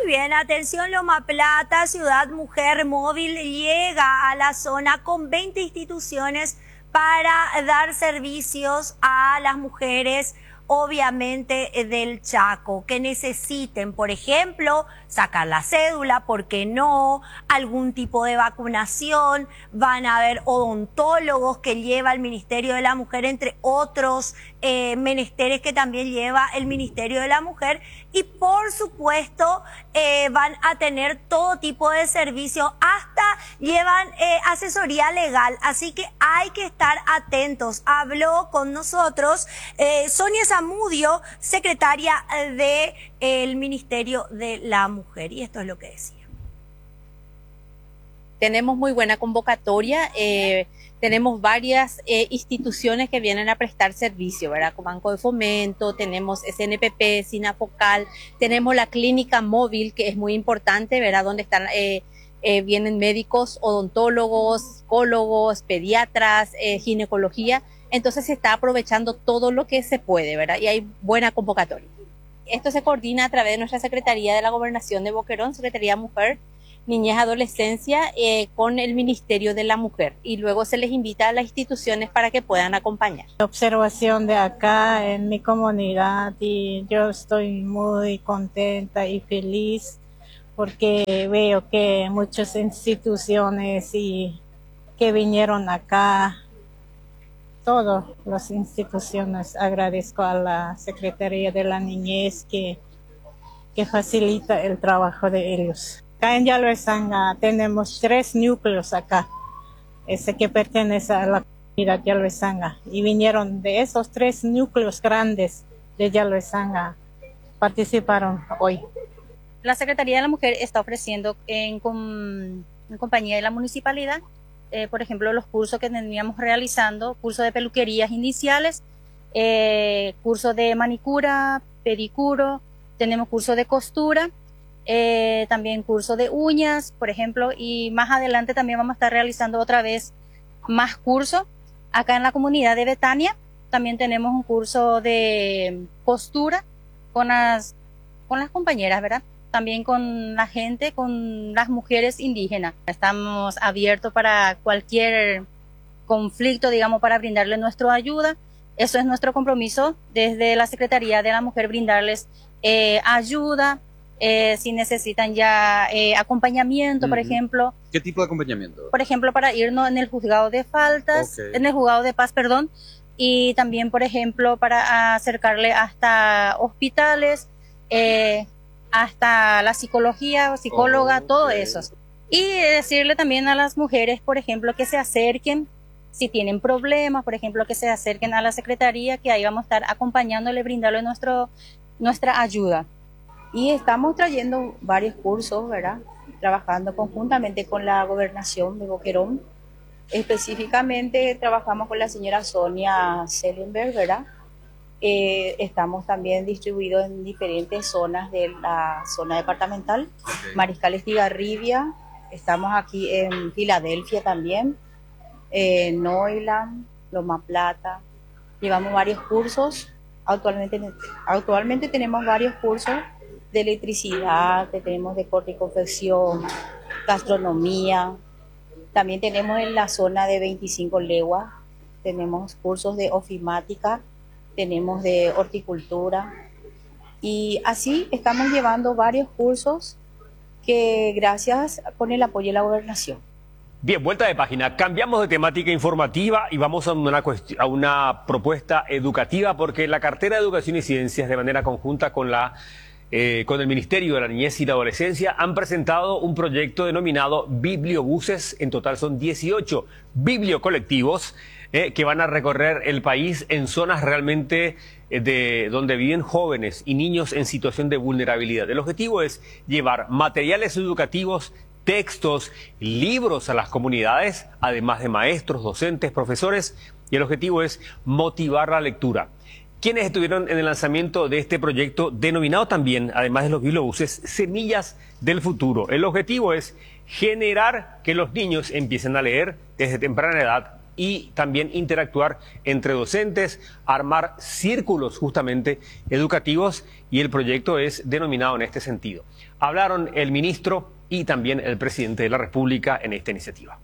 Muy bien, atención Loma Plata, Ciudad Mujer Móvil llega a la zona con 20 instituciones para dar servicios a las mujeres, obviamente del Chaco, que necesiten, por ejemplo, sacar la cédula, ¿por qué no? Algún tipo de vacunación, van a haber odontólogos que lleva el Ministerio de la Mujer, entre otros menesteres que también lleva el Ministerio de la Mujer, y por supuesto van a tener todo tipo de servicios, hasta llevan asesoría legal, así que hay que estar atentos. Habló con nosotros Sonia Zamudio, secretaria del Ministerio de la Mujer, y esto es lo que decía. Tenemos muy buena convocatoria, tenemos varias instituciones que vienen a prestar servicio, ¿verdad? Como Banco de Fomento, tenemos SNPP, Sinafocal, tenemos la clínica móvil, que es muy importante, ¿verdad? Donde están, vienen médicos, odontólogos, psicólogos, pediatras, ginecología. Entonces se está aprovechando todo lo que se puede, ¿verdad? Y hay buena convocatoria. Esto se coordina a través de nuestra Secretaría de la Gobernación de Boquerón, Secretaría Mujer, Niñez, Adolescencia, con el Ministerio de la Mujer, y luego se les invita a las instituciones para que puedan acompañar. Observación de acá en mi comunidad, y yo estoy muy contenta y feliz porque veo que muchas instituciones y que vinieron acá, todas las instituciones, agradezco a la Secretaría de la Niñez que facilita el trabajo de ellos. Acá en Yalhuezanga tenemos 3 núcleos acá, ese que pertenece a la comunidad Yalhuezanga, y vinieron de esos 3 núcleos grandes de Yalhuezanga, participaron hoy. La Secretaría de la Mujer está ofreciendo en compañía de la municipalidad, por ejemplo, los cursos que teníamos realizando, curso de peluquerías iniciales, curso de manicura, pedicuro, tenemos curso de costura, también curso de uñas, por ejemplo, y más adelante también vamos a estar realizando otra vez más cursos. Acá en la comunidad de Betania también tenemos un curso de costura con las compañeras, ¿verdad? También con la gente, con las mujeres indígenas. Estamos abiertos para cualquier conflicto, digamos, para brindarle nuestra ayuda. Eso es nuestro compromiso desde la Secretaría de la Mujer, brindarles ayuda, si necesitan ya acompañamiento, por ejemplo. ¿Qué tipo de acompañamiento? Por ejemplo, para irnos en el juzgado de faltas, en el juzgado de paz, perdón, y también, por ejemplo, para acercarle hasta hospitales, hasta la psicología, psicóloga, todo eso. Y decirle también a las mujeres, por ejemplo, que se acerquen, si tienen problemas, por ejemplo, que se acerquen a la Secretaría, que ahí vamos a estar acompañándole, brindarle nuestra ayuda. Y estamos trayendo varios cursos, ¿verdad? Trabajando conjuntamente con la Gobernación de Boquerón. Específicamente trabajamos con la señora Sonia Sellenberg, ¿verdad? Estamos también distribuidos en diferentes zonas de la zona departamental. Mariscal Estigarribia, estamos aquí en Filadelfia también, Neuland, Loma Plata. Llevamos varios cursos. Actualmente tenemos varios cursos de electricidad, tenemos de corte y confección, gastronomía. También tenemos en la zona de 25 leguas, tenemos cursos de ofimática, tenemos de horticultura, y así estamos llevando varios cursos que gracias con el apoyo de la gobernación. Bien, vuelta de página. Cambiamos de temática informativa y vamos a una propuesta educativa, porque la cartera de Educación y Ciencias, de manera conjunta con el Ministerio de la Niñez y la Adolescencia, han presentado un proyecto denominado Bibliobuses. En total son 18 bibliocolectivos que van a recorrer el país en zonas realmente donde viven jóvenes y niños en situación de vulnerabilidad. El objetivo es llevar materiales educativos, textos, libros a las comunidades, además de maestros, docentes, profesores, y el objetivo es motivar la lectura. ¿Quiénes estuvieron en el lanzamiento de este proyecto denominado también, además de los bibliobuses, Semillas del Futuro? El objetivo es generar que los niños empiecen a leer desde temprana edad y también interactuar entre docentes, armar círculos justamente educativos, y el proyecto es denominado en este sentido. Hablaron el ministro y también el presidente de la República en esta iniciativa.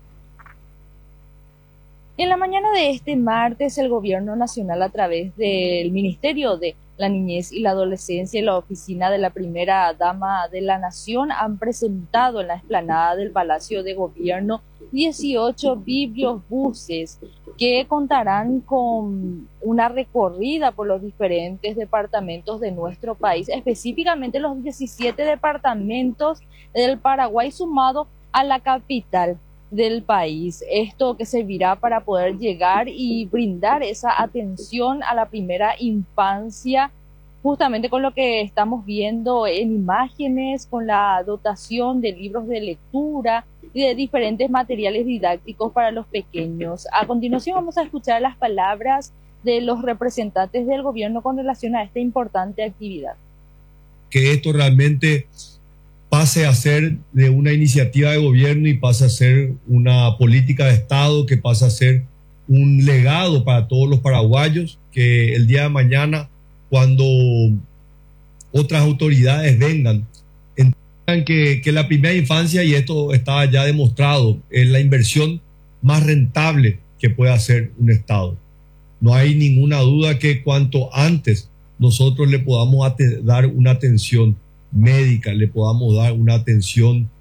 En la mañana de este martes, el Gobierno Nacional, a través del Ministerio de la Niñez y la Adolescencia y la Oficina de la Primera Dama de la Nación, han presentado en la explanada del Palacio de Gobierno 18 bibliobuses que contarán con una recorrida por los diferentes departamentos de nuestro país, específicamente los 17 departamentos del Paraguay, sumado a la capital del país. Esto que servirá para poder llegar y brindar esa atención a la primera infancia, justamente con lo que estamos viendo en imágenes, con la dotación de libros de lectura y de diferentes materiales didácticos para los pequeños. A continuación vamos a escuchar las palabras de los representantes del gobierno con relación a esta importante actividad. Que esto realmente pase a ser de una iniciativa de gobierno y pase a ser una política de Estado, que pase a ser un legado para todos los paraguayos, que el día de mañana, cuando otras autoridades vengan, entiendan que la primera infancia, y esto está ya demostrado, es la inversión más rentable que puede hacer un Estado. No hay ninguna duda que cuanto antes nosotros le podamos dar una atención médica, le podamos dar una atención